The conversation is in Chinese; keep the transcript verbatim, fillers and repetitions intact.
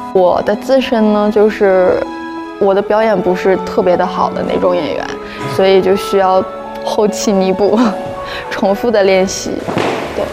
我的自身呢，就是我的表演不是特别的好的那种演员，所以就需要后期弥补，重复的练习。